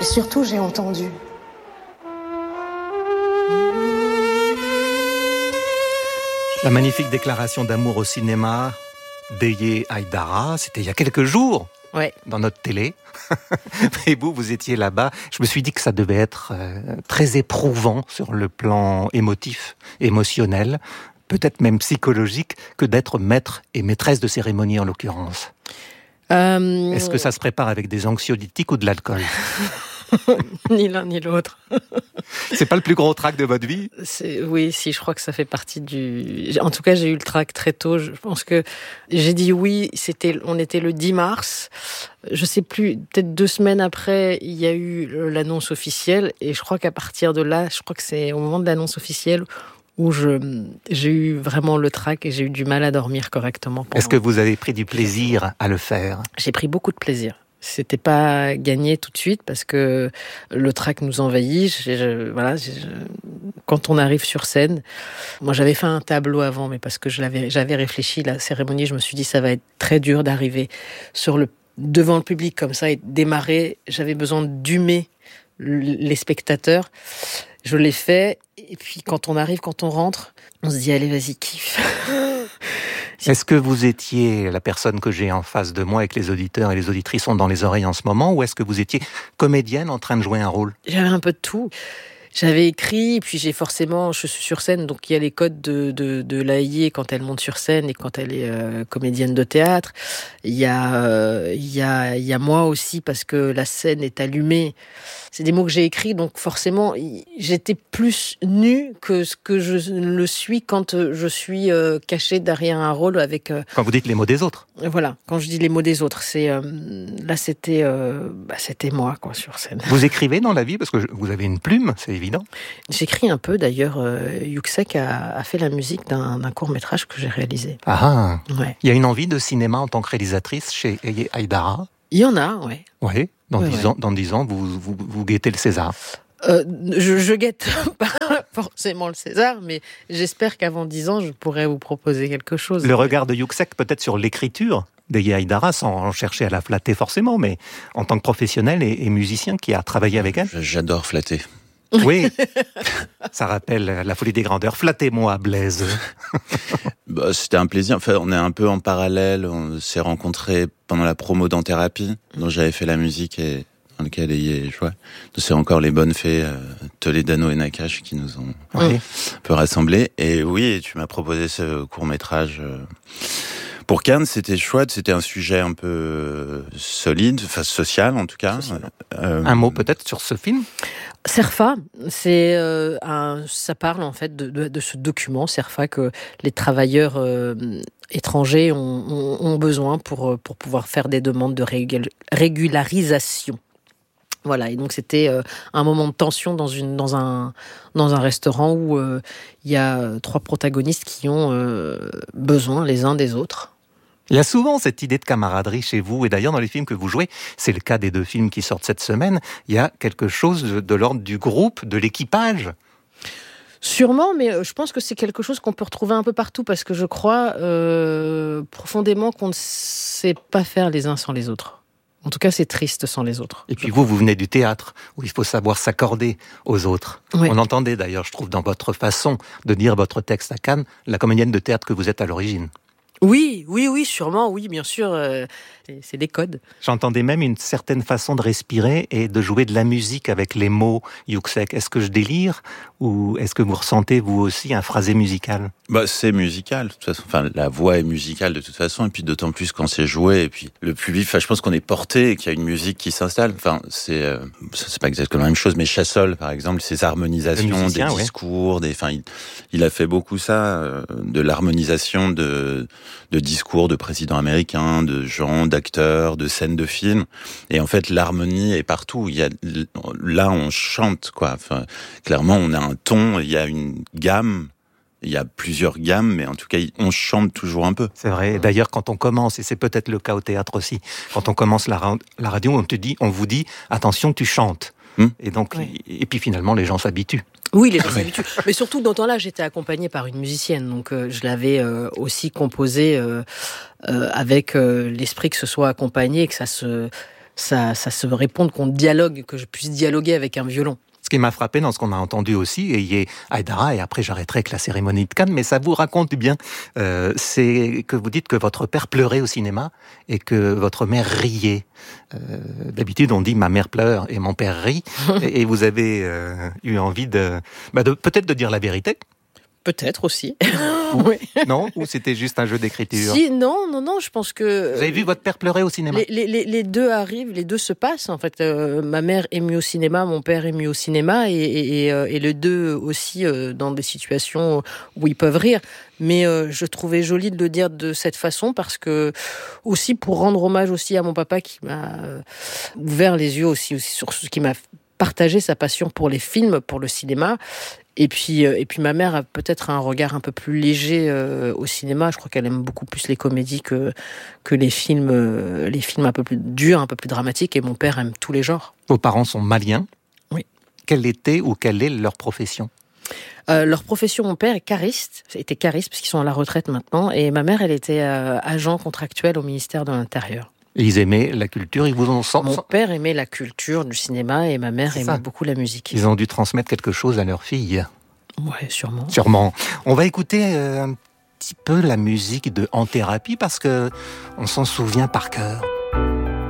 Et surtout, j'ai entendu. La magnifique déclaration d'amour au cinéma d'Eye Haïdara, c'était il y a quelques jours. Ouais. Dans notre télé. Et vous étiez là-bas. Je me suis dit que ça devait être très éprouvant sur le plan émotif, émotionnel, peut-être même psychologique, que d'être maître et maîtresse de cérémonie en l'occurrence. Est-ce que ça se prépare avec des anxiolytiques ou de l'alcool ? Ni l'un ni l'autre. C'est pas le plus gros trac de votre vie ? Oui, si, je crois que ça fait partie du... En tout cas, j'ai eu le trac très tôt. Je pense que j'ai dit oui, on était le 10 mars. Je sais plus, peut-être 2 semaines après, il y a eu l'annonce officielle. Et je crois qu'à partir de là, je crois que c'est au moment de l'annonce officielle où j'ai eu vraiment le trac et j'ai eu du mal à dormir correctement. Est-ce que vous avez pris du plaisir à le faire ? J'ai pris beaucoup de plaisir. C'était pas gagné tout de suite parce que le trac nous envahit. Quand on arrive sur scène, moi j'avais fait un tableau avant, mais parce que j'avais réfléchi la cérémonie, je me suis dit ça va être très dur d'arriver devant le public comme ça et de démarrer. J'avais besoin d'humer les spectateurs. Je l'ai fait et puis quand on rentre, on se dit allez vas-y kiffe. Est-ce que vous étiez la personne que j'ai en face de moi et que les auditeurs et les auditrices ont dans les oreilles en ce moment, ou est-ce que vous étiez comédienne en train de jouer un rôle ? J'avais un peu de tout. J'avais écrit, puis je suis sur scène, donc il y a les codes de l'AIE quand elle monte sur scène et quand elle est comédienne de théâtre. Il y a moi aussi parce que la scène est allumée. C'est des mots que j'ai écrits, donc forcément, j'étais plus nue que ce que je le suis quand je suis cachée derrière un rôle avec... Quand vous dites les mots des autres. Voilà, quand je dis les mots des autres, là c'était moi quoi sur scène. Vous écrivez dans la vie parce que vous avez une plume, c'est évident. J'écris un peu d'ailleurs. Yuxek a fait la musique d'un court-métrage que j'ai réalisé. Ah, ouais. Il y a une envie de cinéma en tant que réalisatrice chez Eye Haïdara ? Il y en a, ouais. Oui, dans 10 ans, vous guettez le César. Je guette pas forcément le César, mais j'espère qu'avant 10 ans, je pourrai vous proposer quelque chose. Le regard de Yuxek peut-être sur l'écriture d'Eye Haïdara, sans chercher à la flatter forcément, mais en tant que professionnel et musicien qui a travaillé avec elle. J'adore flatter. Oui, ça rappelle la folie des grandeurs. Flattez-moi, Blaise. C'était un plaisir. Enfin, on est un peu en parallèle. On s'est rencontrés pendant la promo d'En-Thérapie, dont j'avais fait la musique et dans lequel il est joué. C'est encore les bonnes fées Toledano et Nakash qui nous ont un peu rassemblés. Et oui, tu m'as proposé ce court-métrage pour Cannes. C'était chouette. C'était un sujet un peu solide, enfin social en tout cas. Un mot peut-être sur ce film ? CERFA, ça parle en fait de ce document CERFA que les travailleurs étrangers ont besoin pour pouvoir faire des demandes de régularisation. Voilà, et donc c'était un moment de tension dans un restaurant où il y a 3 protagonistes qui ont besoin les uns des autres. Il y a souvent cette idée de camaraderie chez vous, et d'ailleurs dans les films que vous jouez, c'est le cas des 2 films qui sortent cette semaine, il y a quelque chose de l'ordre du groupe, de l'équipage. Sûrement, mais je pense que c'est quelque chose qu'on peut retrouver un peu partout, parce que je crois profondément qu'on ne sait pas faire les uns sans les autres. En tout cas, c'est triste sans les autres. Et puis vous venez du théâtre, où il faut savoir s'accorder aux autres. Oui. On entendait d'ailleurs, je trouve, dans votre façon de dire votre texte à Cannes, la comédienne de théâtre que vous êtes à l'origine. Oui, sûrement, oui, bien sûr, c'est des codes. J'entendais même une certaine façon de respirer et de jouer de la musique avec les mots, Yuxek. Est-ce que je délire ou est-ce que vous ressentez vous aussi un phrasé musical ? C'est musical, de toute façon. Enfin, la voix est musicale de toute façon, et puis d'autant plus quand c'est joué, et puis le public. Enfin, je pense qu'on est porté et qu'il y a une musique qui s'installe. Enfin, c'est pas exactement la même chose, mais Chassol, par exemple, ses harmonisations, des discours, il a fait beaucoup ça, de l'harmonisation de discours de présidents américains, de gens, d'acteurs, de scènes de films. Et en fait, l'harmonie est partout. Là, on chante, quoi. Enfin, clairement, on a un ton, il y a une gamme. Il y a plusieurs gammes, mais en tout cas, on chante toujours un peu. C'est vrai. D'ailleurs, quand on commence, et c'est peut-être le cas au théâtre aussi, quand on commence la radio, on vous dit, attention, tu chantes. Et donc, et puis finalement, les gens s'habituent. Oui, les gens s'habituent. Mais surtout, dans ce temps-là, j'étais accompagnée par une musicienne, donc je l'avais aussi composé avec l'esprit que ce soit accompagné, que ça se ça se réponde, qu'on dialogue, que je puisse dialoguer avec un violon. Ce qui m'a frappé dans ce qu'on a entendu aussi, ayez Haïdara, et après j'arrêterai avec la cérémonie de Cannes, mais ça vous raconte bien, c'est que vous dites que votre père pleurait au cinéma et que votre mère riait. D'habitude on dit ma mère pleure et mon père rit, et vous avez eu envie de peut-être de dire la vérité. Peut-être aussi. Oui. Non? Ou c'était juste un jeu d'écriture? Si, non, je pense que... Vous avez vu votre père pleurer au cinéma? Les deux arrivent, les deux se passent. En fait, ma mère est mieux au cinéma, mon père est mieux au cinéma, et les deux aussi dans des situations où ils peuvent rire. Mais je trouvais joli de le dire de cette façon parce que, aussi pour rendre hommage aussi à mon papa qui m'a ouvert les yeux aussi sur ce qui m'a partagé sa passion pour les films, pour le cinéma. Et puis ma mère a peut-être un regard un peu plus léger au cinéma. Je crois qu'elle aime beaucoup plus les comédies que les films un peu plus durs, un peu plus dramatiques. Et mon père aime tous les genres. Vos parents sont maliens? Oui. Quelle est leur profession? Leur profession, mon père était cariste parce qu'ils sont à la retraite maintenant. Et ma mère, elle était agent contractuel au ministère de l'Intérieur. Ils aimaient la culture, ils vous ont... Mon père aimait la culture du cinéma et ma mère aimait beaucoup la musique. Ils ont dû transmettre quelque chose à leur fille. Ouais, sûrement. Sûrement. On va écouter un petit peu la musique de En Thérapie parce que on s'en souvient par cœur.